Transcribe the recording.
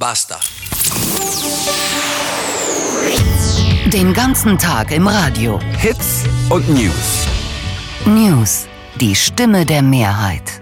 Basta. Den ganzen Tag im Radio. Hits und News. News, die Stimme der Mehrheit.